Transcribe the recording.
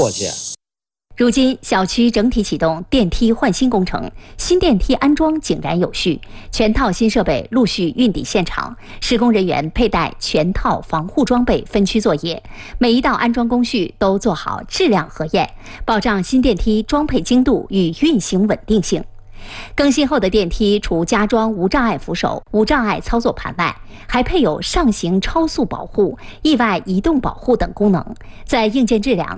如今，小区整体启动电梯换新工程，新电梯安装井然有序，全套新设备陆续运抵现场，施工人员佩戴全套防护装备分区作业，每一道安装工序都做好质量核验，保障新电梯装配精度与运行稳定性。更新后的电梯除加装无障碍扶手、无障碍操作盘外，还配有上行超速保护、意外移动保护等功能，在硬件质量、